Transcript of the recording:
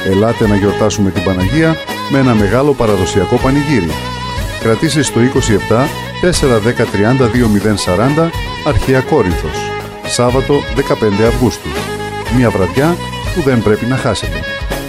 Ελάτε να γιορτάσουμε την Παναγία με ένα μεγάλο παραδοσιακό πανηγύρι. Κρατήσεις στο 27 410 32 040 Αρχαία Κόρινθος. Σάββατο 15 Αυγούστου. Μια βραδιά που δεν πρέπει να χάσετε.